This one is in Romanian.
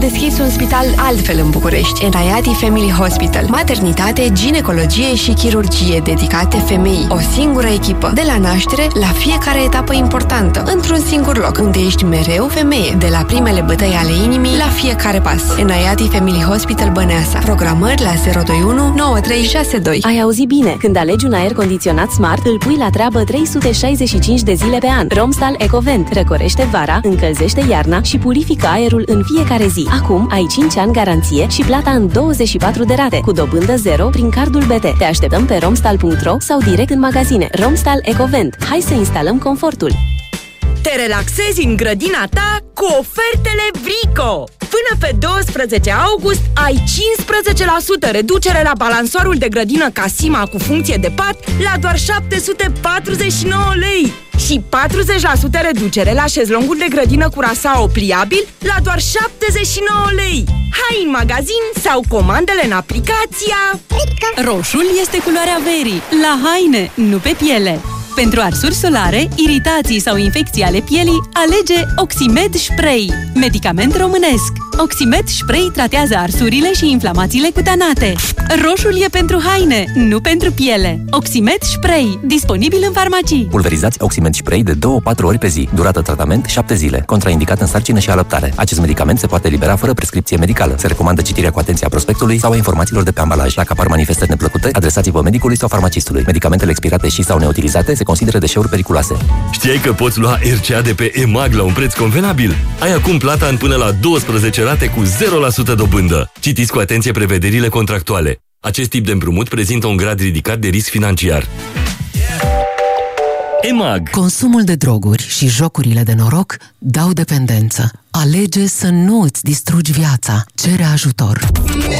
Deschis un spital altfel în București, Enaiati Family Hospital. Maternitate, ginecologie și chirurgie dedicate femeii. O singură echipă, de la naștere la fiecare etapă importantă, într-un singur loc, unde ești mereu femeie, de la primele bătăi ale inimii la fiecare pas. Enaiati Family Hospital Băneasa. Programări la 021 9362. Ai auzit bine? Când alegi un aer condiționat Smart, îl pui la treabă 365 de zile pe an. Romstal EcoVent răcorește vara, încălzește iarna și purifică aerul în fiecare zi. Acum ai 5 ani garanție și plata în 24 de rate, cu dobândă zero prin cardul BT. Te așteptăm pe romstal.ro sau direct în magazine. Romstal EcoVent. Hai să instalăm confortul. Te relaxezi în grădina ta cu ofertele Vrico! Până pe 12 august ai 15% reducere la balansoarul de grădină Casima cu funcție de pat la doar 749 lei și 40% reducere la șezlongul de grădină Curaçao pliabil la doar 79 lei. Hai în magazin sau comandele în aplicația Roșul este culoarea verii, la haine, nu pe piele. Pentru arsuri solare, iritații sau infecții ale pielii, alege Oximed Spray, medicament românesc. Oximed Spray tratează arsurile și inflamațiile cutanate. Roșul e pentru haine, nu pentru piele. Oximed Spray, disponibil în farmacii. Pulverizați Oximed Spray de 2-4 ori pe zi. Durată tratament 7 zile. Contraindicat în sarcină și alăptare. Acest medicament se poate elibera fără prescripție medicală. Se recomandă citirea cu atenție a prospectului sau a informațiilor de pe ambalaj. Dacă apar manifestări neplăcute, adresați-vă medicului sau farmacistului. Medicamentele expirate și sau neutilizate se consideră deșeuri periculoase. Știai că poți lua RCA de pe EMAG la un preț convenabil? Ai acum plata în până la 12 rate cu 0% dobândă. Citiți cu atenție prevederile contractuale. Acest tip de împrumut prezintă un grad ridicat de risc financiar. EMAG. Consumul de droguri și jocurile de noroc dau dependență. Alege să nu îți distrugi viața. Cere ajutor.